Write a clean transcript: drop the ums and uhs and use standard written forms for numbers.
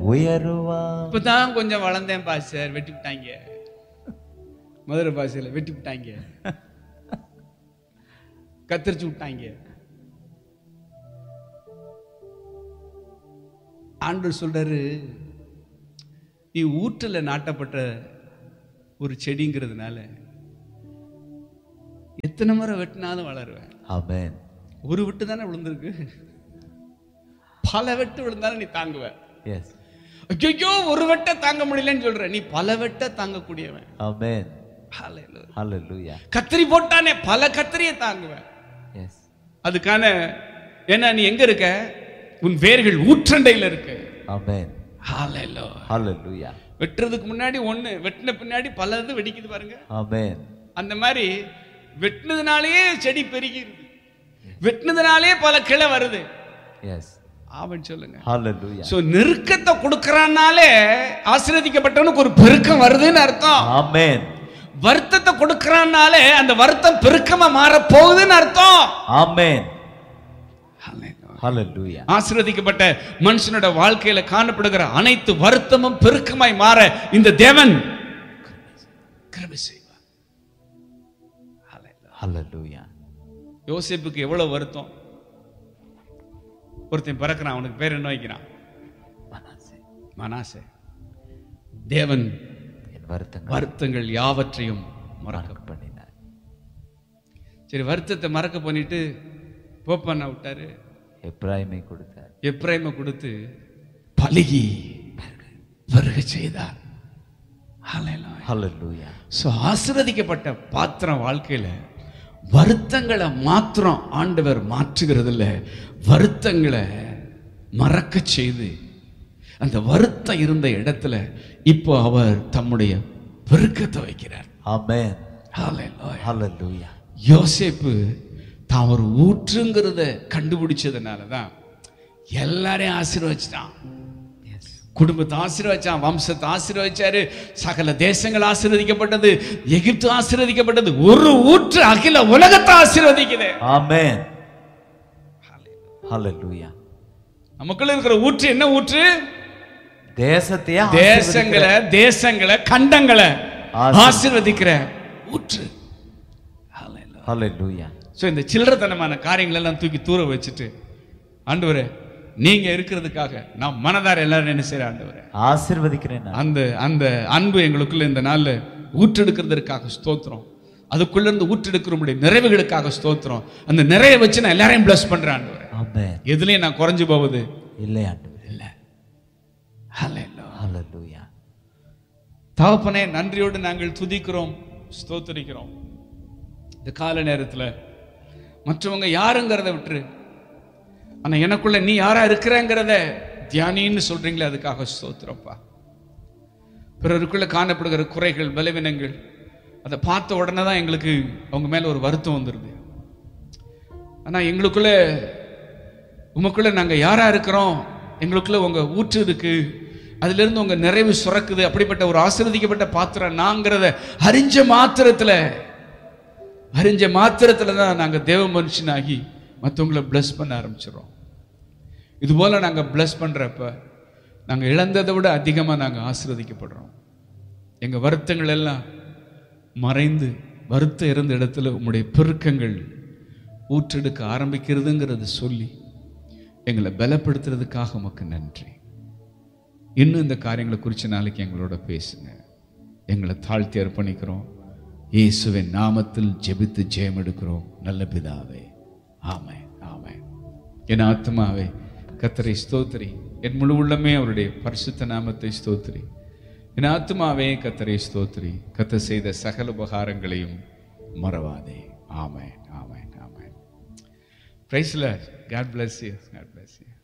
உயருவான். இப்பதான் கொஞ்சம் வளர்ந்தேன் பாஸ்டர், வெட்டி விட்டாங்க. மதுரை பாஷையில வெட்டி விட்டாங்க, கத்தரிச்சு விட்டாங்க. ஆண்டவர் சொல்றாரு, நீ ஊற்றுல நாட்டப்பட்ட ஒரு செடிங்கிறதுனால எத்தனை முறை வெட்டினாலும் வளருவேன். ஆமென். ஒரு வெட்டு தானே விழுந்திருக்கு, பல வெட்டு விழுந்தாலும் நீ தாங்குவ. எஸ். ஐயோ ஒரு வெட்ட தாங்க முடியலன்னு சொல்ற, நீ பல வெட்ட தாங்கக்கூடியவன். ஆமென். ஹல்லேலூயா. ஹல்லேலூயா. கத்திரி போட்டானே பல கத்திரியை தாங்குவேன். எஸ். அதுக்கான, ஏன்னா நீ எங்க இருக்க, உன் வேர்கள் ஊற்றண்டையில இருக்கு. ஆமென். ஹல்லேலூயா. ஹல்லேலூயா. வெட்டுறதுக்கு முன்னாடி ஒண்ணு, வெட்டின பின்னாடி பலது வெடிக்குது பாருங்க. ஆமென். அந்த மாதிரி வெட்டினதுனாலேயே செடி பெருகிருது, வெட்டினதுனாலே பல கிளை வருது. எஸ். ஆமென் சொல்லுங்க. ஹல்லேலூயா. சோ நெருக்கத்தை கொடுக்கறானாலே ஆசீர்வதிக்கப்பட்டவனுக்கு ஒரு பெருக்கம் வருதுன்னு அர்த்தம். ஆமென். வருத்தத்தை கொடுக்கறானாலே அந்த வருத்தம் பெருக்கமா மாற போகுதுன்னு அர்த்தம். ஆமென். ஹல்லேலூயா. ஆசீர்வதிக்கப்பட்ட மனுஷனோட வாழ்க்கையில காணப்படுகிற அனைத்து வருத்தமும் பெருக்கமாய் மாற இந்த தேவன் கிருபை செய்வார். ஹல்லேலூயா. யோசேப்புக்கு எவ்வளவு வருத்தம். ஒருத்தன் பிறக்கிறான், அவனுக்கு பேர் என்ன வைக்கிறான்? மனாசே. தேவன் வருத்தங்கள் யாவற்றையும் மறக்க பண்ணினார். சரி, வருத்தத்தை மறக்க பண்ணிட்டு போப்பண்ண விட்டாரு, எப்ராயிமை கொடுத்தார். எப்ராயிமை கொடுத்து பலுகி வருகை செய்தார். ஹல்லேலூயா. சோ ஆசீர்வதிக்கப்பட்ட பாத்திரம் வாழ்க்கையில வருத்தங்களை மாத்திரம் ஆண்டவர் மாற்றுகிறது இல்ல, வருத்தங்களை மறக்க செய்து அந்த வருத்தம் இருந்த இடத்துல இப்போ அவர் தம்முடைய பெருக்கத்தை வைக்கிறார். ஆமென். ஹல்லேலூயா. யோசேப்பு தான் ஒரு ஊற்றுங்கிறத கண்டுபிடிச்சதுனாலதான் எல்லாரையும் ஆசீர்வதிச்சான். குடும்பத்தை ஆசீர்வதிச்சான், வம்சத்தை ஆசீர்வதிச்சாரு, சகல தேசங்கள் ஆசீர்வதிக்கப்பட்டது, எகிப்து ஆசீர்வதிக்கப்பட்டது, ஒரு ஊற்று அகில உலகத்தை ஆசீர்வதிக்குது. ஆமென். ஹல்லேலூயா. நமக்குள்ள இருக்கிற ஊற்று என்ன ஊற்று? தேசங்களை கண்டங்களை ஆசீர்வதிக்கிற ஊற்று. ஹல்லேலூயா. சோ இந்த சில்லறத்தனமான காரியங்கள் எல்லாம் தூக்கி தூர வச்சுட்டு, ஆண்டவரே நீங்க இருக்கிறதுக்காக நான் மனதார எல்லாரும் என்ன செய்யற ஆண்டவரே ஆசீர்வதிக்கிறேன். அந்த அந்த அன்பு எங்களுக்குள்ள இந்த நாள்ல ஊற்றெடுக்கிறதுக்காக ஸ்தோத்திரம். அதுக்குள்ள இருந்து ஊற்றெடுக்கிற நிறைவுகளுக்காக ஸ்தோத்திரம். அந்த நிறைய வச்சு நான் எல்லாரையும் பிளஸ் பண்றேன் ஆண்டவரே. ஆமென். எதுலயும் நான் குறைஞ்சு போவது இல்லை ஆண்டவரே. இல்ல. ஹல்லேலூயா. தகப்பனே, நன்றியோடு நாங்கள் துதிக்கிறோம், ஸ்தோத்திரிக்கிறோம். இந்த கால நேரத்துல மற்றவங்க யாருங்கிறத விட்டுரு, ஆனா எனக்குள்ள நீ யாரா இருக்கிறங்கிறத தியானின்னு சொல்றீங்களே, அதுக்காக ஸ்தோத்திரப்பா. பிறருக்குள்ள காணப்படுகிற குறைகள், பலவீனங்கள், அதை பார்த்த உடனே தான் எங்களுக்கு அவங்க மேல ஒரு வருத்தம் வந்துருது. ஆனா எங்களுக்குள்ள, உமக்குள்ள நாங்க யாரா இருக்கிறோம், எங்களுக்குள்ள உங்க ஊற்று இருக்கு, அதுல இருந்து உங்க நிறைவு சுரக்குது. அப்படிப்பட்ட ஒரு ஆசீர்வதிக்கப்பட்ட பாத்திரம் நாங்கிறத அறிஞ்ச மாத்திரத்துல தான் நாங்க தேவ மனுஷனாகி மற்றவங்களை பிளஸ் பண்ண ஆரம்பிச்சிடறோம். இது போல நாங்க பிளஸ் பண்றப்ப நாங்க இழந்ததை விட அதிகமா நாங்க ஆசீர்வதிக்கப்படுறோம். எங்க வருத்தங்கள் எல்லாம் மறைந்து, வருத்தம் இருந்த இடத்துல உங்களுடைய பெருக்கங்கள் ஊற்றெடுக்க ஆரம்பிக்கிறதுங்கிறது சொல்லி எங்களை பலப்படுத்துறதுக்காக உமக்கு நன்றி. இன்னும் இந்த காரியங்களை குறித்து நாளைக்கு எங்களோட பேசுங்க. எங்களை தாழ்த்தி அர்ப்பணிக்கிறோம். இயேசுவின் நாமத்தில் ஜெபித்து ஜெயம் எடுக்கிறோம் நல்ல பிதாவே. ஆமென். ஆமென். என் ஆத்மாவே கர்த்தரை ஸ்தோத்திரி, என் முழு உள்ளமே அவருடைய பரிசுத்த நாமத்தை ஸ்தோத்திரி. என் ஆத்மாவே கர்த்தரை ஸ்தோத்திரி, கர்த்தர் செய்த சகல உபகாரங்களையும் மறவாதே. ஆமென். ஆமென். ஆமென். Praise the Lord. God bless you. God bless you.